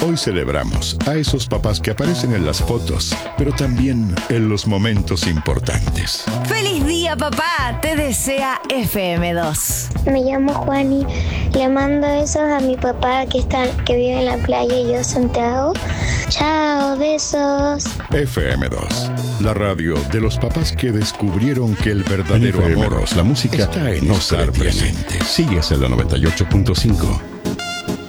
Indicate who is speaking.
Speaker 1: Hoy celebramos a esos papás que aparecen en las fotos, pero también en los momentos importantes.
Speaker 2: ¡Feliz día, papá! Te desea FM2.
Speaker 3: Me llamo Juani. Le mando besos a mi papá que vive en la playa y yo Santiago. Chao, besos.
Speaker 1: FM2, la radio de los papás que descubrieron que el verdadero amor, la música está en estar presente. Sigues en la 98.5.